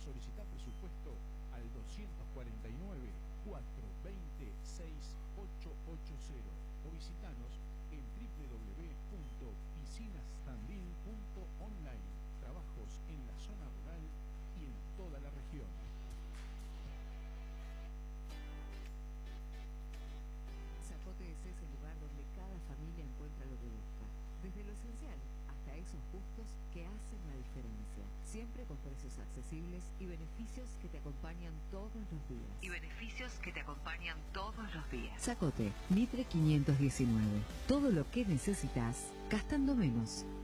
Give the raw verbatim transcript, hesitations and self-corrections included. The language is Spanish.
Solicita presupuesto al doscientos cuarenta y nueve, cuatrocientos veinte, sesenta y ocho ochenta o visitanos en w w w punto piscinas tandil punto online. Trabajos en la zona rural y en toda la región. Zacote es ese lugar donde cada familia encuentra lo que busca, desde lo esencial hasta esos gustos que hacen la diferencia, siempre con precios accesibles y beneficios que te acompañan todos los días. Y beneficios que te acompañan todos los días. Zacote, Mitre quinientos diecinueve. Todo lo que necesitas, gastando menos.